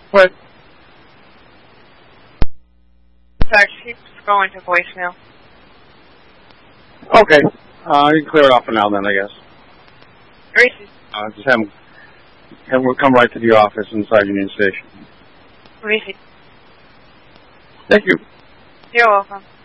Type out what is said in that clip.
What? Sorry, she keeps going to voicemail. Okay. You can clear it off for now then, I guess. Reese. Just have him come right to the office inside Union Station. Reese. Thank you. You're welcome.